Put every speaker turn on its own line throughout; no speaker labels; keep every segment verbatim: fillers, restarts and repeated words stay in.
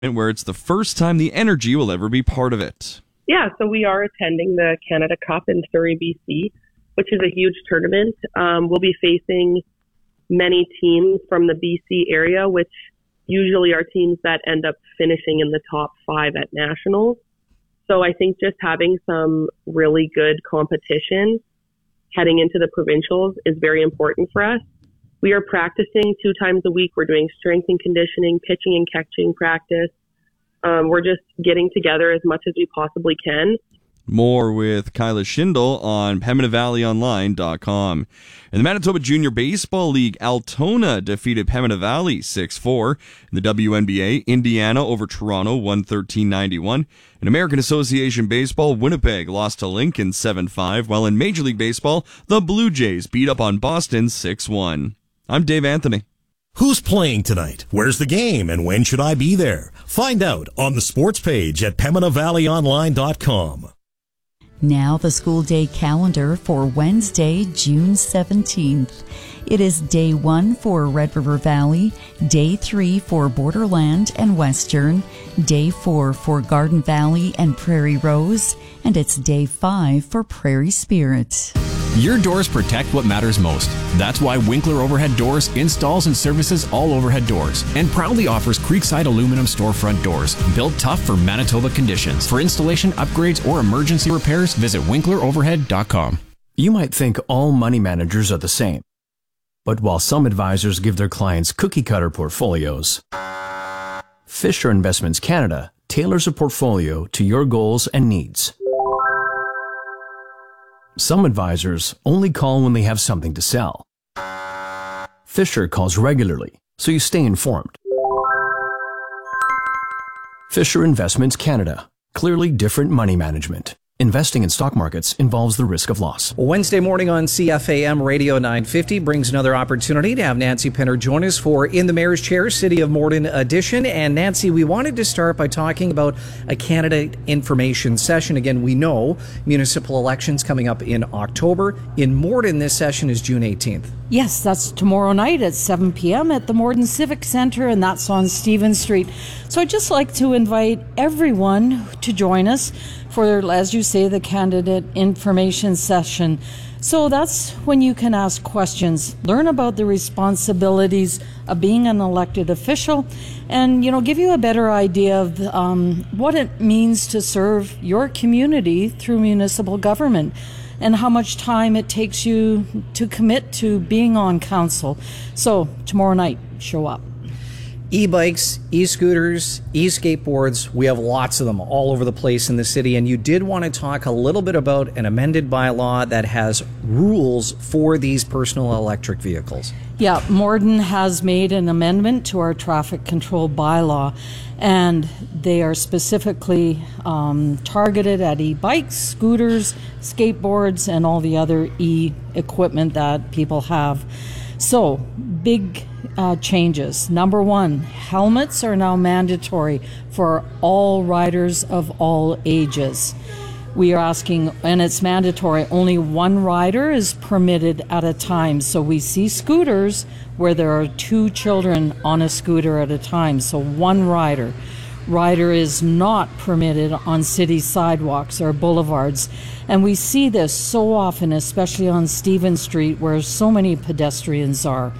where it's the first time the Energy will ever be part of it.
Yeah, so we are attending the Canada Cup in Surrey, B C, which is a huge tournament. Um, we'll be facing many teams from the B C area, which usually are teams that end up finishing in the top five at nationals. So I think just having some really good competition heading into the provincials is very important for us. We are practicing two times a week. We're doing strength and conditioning, pitching and catching practice. Um, we're just getting together as much as we possibly can.
More with Kyla Schindel on Pembina Valley Online dot com. In the Manitoba Junior Baseball League, Altona defeated Pembina Valley six four. In the W N B A, Indiana over Toronto one thirteen ninety-one. In American Association Baseball, Winnipeg lost to Lincoln seven five, while in Major League Baseball, the Blue Jays beat up on Boston six one. I'm Dave Anthony.
Who's playing tonight? Where's the game? And when should I be there? Find out on the sports page at Pembina Valley Online dot com.
Now the school day calendar for Wednesday, June seventeenth. It is day one for Red River Valley, day three for Borderland and Western, day four for Garden Valley and Prairie Rose, and it's day five for Prairie Spirit.
Your doors protect what matters most. That's why Winkler Overhead Doors installs and services all overhead doors and proudly offers Creekside aluminum storefront doors, built tough for Manitoba conditions. For installation, upgrades, or emergency repairs, visit winkler overhead dot com.
You might think all money managers are the same. But while some advisors give their clients cookie-cutter portfolios, Fisher Investments Canada tailors a portfolio to your goals and needs. Some advisors only call when they have something to sell. Fisher calls regularly, so you stay informed. Fisher Investments Canada. Clearly different money management. Investing in stock markets involves the risk of loss.
Wednesday morning on C F A M Radio nine fifty brings another opportunity to have Nancy Pinner join us for In the Mayor's Chair, City of Morden edition. And Nancy, we wanted to start by talking about a candidate information session. Again, we know municipal elections coming up in October. In Morden, this session is June eighteenth.
Yes, that's tomorrow night at seven p.m. at the Morden Civic Center, and that's on Stephen Street. So I'd just like to invite everyone to join us for, as you say, the candidate information session. So that's when you can ask questions, learn about the responsibilities of being an elected official, and, you know, give you a better idea of um, what it means to serve your community through municipal government, and how much time it takes you to commit to being on council. So tomorrow night, show up.
E-bikes, e-scooters, e-skateboards, we have lots of them all over the place in the city, and you did want to talk a little bit about an amended bylaw that has rules for these personal electric vehicles.
Yeah, Morden has made an amendment to our traffic control bylaw, and they are specifically um, targeted at e-bikes, scooters, skateboards, and all the other e-equipment that people have. So, big uh, changes. Number one, helmets are now mandatory for all riders of all ages. We are asking, and it's mandatory, only one rider is permitted at a time. So we see scooters where there are two children on a scooter at a time, so one rider. Rider is not permitted on city sidewalks or boulevards. And we see this so often, especially on Stephen Street, where so many pedestrians are.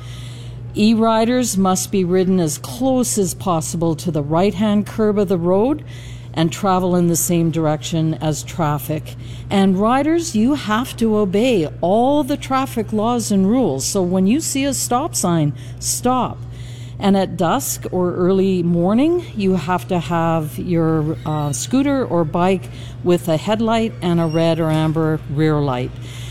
E-riders must be ridden as close as possible to the right-hand curb of the road and travel in the same direction as traffic. And riders, you have to obey all the traffic laws and rules. So when you see a stop sign, stop. And at dusk or early morning, you have to have your uh, scooter or bike with a headlight and a red or amber rear light.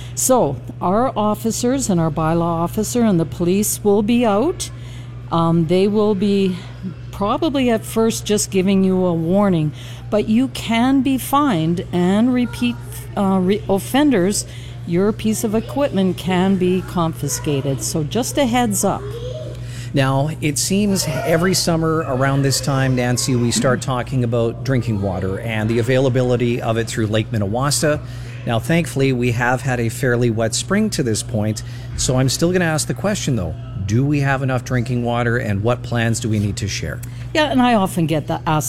So our officers and our bylaw officer and the police will be out. Um, they will be probably at first just giving you a warning, but you can be fined, and repeat uh, re- offenders, your piece of equipment can be confiscated. So just a heads up.
Now, it seems every summer around this time, Nancy, we start talking about drinking water and the availability of it through Lake Minnewaska. Now, thankfully, we have had a fairly wet spring to this point, so I'm still going to ask the question, though. Do we have enough drinking water, and what plans do we need to share?
Yeah, and I often get that asked